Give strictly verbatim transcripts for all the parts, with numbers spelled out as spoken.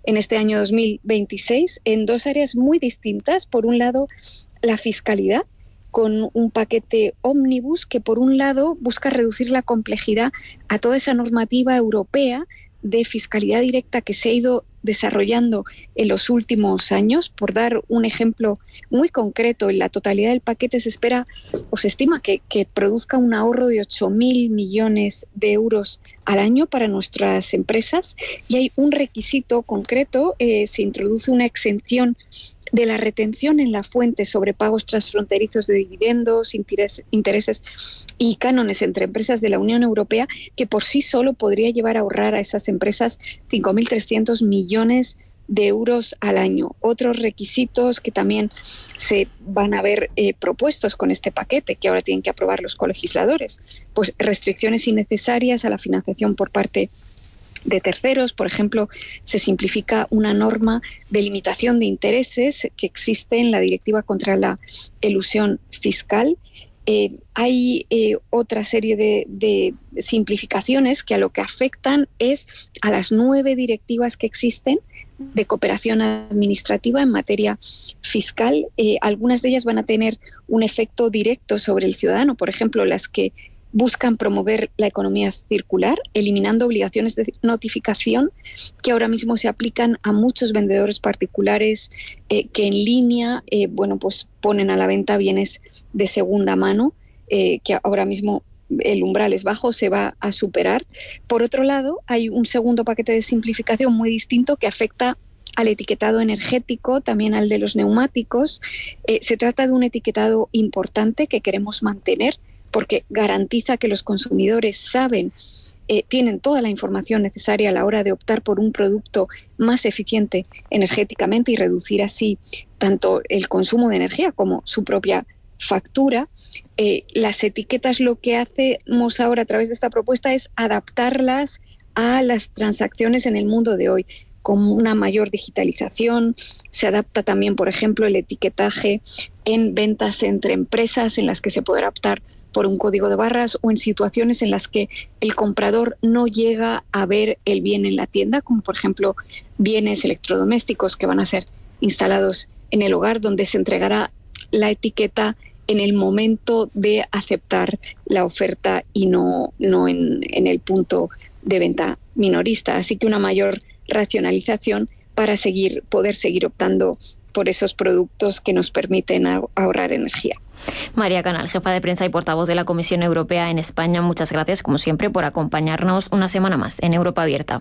en este año dos mil veintiséis en dos áreas muy distintas. Por un lado, la fiscalidad, con un paquete ómnibus que, por un lado, busca reducir la complejidad a toda esa normativa europea de fiscalidad directa que se ha ido desarrollando en los últimos años. Por dar un ejemplo muy concreto, en la totalidad del paquete se espera o se estima que, que produzca un ahorro de ocho mil millones de euros al año para nuestras empresas, y hay un requisito concreto, eh, se introduce una exención de la retención en la fuente sobre pagos transfronterizos de dividendos, interés, intereses y cánones entre empresas de la Unión Europea, que por sí solo podría llevar a ahorrar a esas empresas cinco mil trescientos millones de euros al año. Otros requisitos que también se van a ver eh, propuestos con este paquete, que ahora tienen que aprobar los colegisladores, pues restricciones innecesarias a la financiación por parte de terceros. Por ejemplo, se simplifica una norma de limitación de intereses que existe en la Directiva contra la elusión fiscal. Eh, hay eh, otra serie de, de simplificaciones que a lo que afectan es a las nueve directivas que existen de cooperación administrativa en materia fiscal. Eh, algunas de ellas van a tener un efecto directo sobre el ciudadano, por ejemplo, las que buscan promover la economía circular, eliminando obligaciones de notificación que ahora mismo se aplican a muchos vendedores particulares eh, que en línea eh, bueno, pues ponen a la venta bienes de segunda mano, eh, que ahora mismo el umbral es bajo, se va a superar. Por otro lado, hay un segundo paquete de simplificación muy distinto que afecta al etiquetado energético, también al de los neumáticos. Eh, se trata de un etiquetado importante que queremos mantener, porque garantiza que los consumidores saben, eh, tienen toda la información necesaria a la hora de optar por un producto más eficiente energéticamente y reducir así tanto el consumo de energía como su propia factura. Eh, las etiquetas, lo que hacemos ahora a través de esta propuesta es adaptarlas a las transacciones en el mundo de hoy, con una mayor digitalización. Se adapta también, por ejemplo, el etiquetaje en ventas entre empresas, en las que se podrá optar por un código de barras, o en situaciones en las que el comprador no llega a ver el bien en la tienda, como por ejemplo bienes electrodomésticos que van a ser instalados en el hogar, donde se entregará la etiqueta en el momento de aceptar la oferta y no, no en, en el punto de venta minorista. Así que una mayor racionalización para seguir, poder seguir optando por esos productos que nos permiten ahorrar energía. María Canal, jefa de prensa y portavoz de la Comisión Europea en España, muchas gracias, como siempre, por acompañarnos una semana más en Europa Abierta.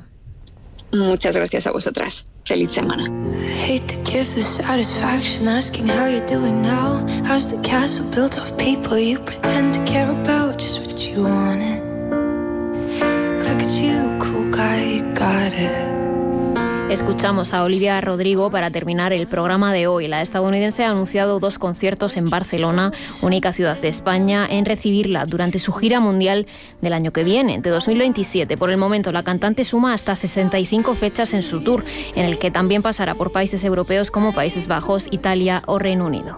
Muchas gracias a vosotras. Feliz semana. Escuchamos a Olivia Rodrigo para terminar el programa de hoy. La estadounidense ha anunciado dos conciertos en Barcelona, única ciudad de España en recibirla durante su gira mundial del año que viene, de dos mil veintisiete. Por el momento, la cantante suma hasta sesenta y cinco fechas en su tour, en el que también pasará por países europeos como Países Bajos, Italia o Reino Unido.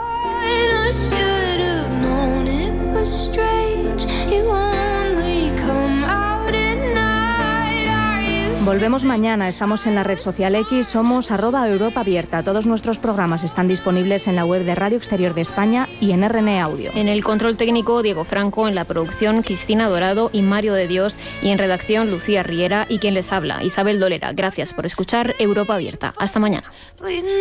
Volvemos mañana, estamos en la red social X, somos arroba Europa Abierta. Todos nuestros programas están disponibles en la web de Radio Exterior de España y en R N Audio. En el control técnico, Diego Franco, en la producción, Cristina Dorado y Mario de Dios, y en redacción, Lucía Riera, y quien les habla, Isabel Dolera. Gracias por escuchar Europa Abierta. Hasta mañana.